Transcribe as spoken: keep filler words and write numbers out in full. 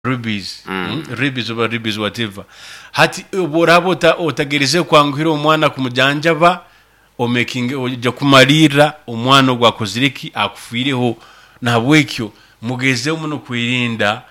rubies mm. rubies oba rubies whatever hati borabo otagereze kwanguhira umwana kumujanjaba o making ojja kumalira umwana gwa koziriki akufireho nabwekyo mugeze umuno kwirinda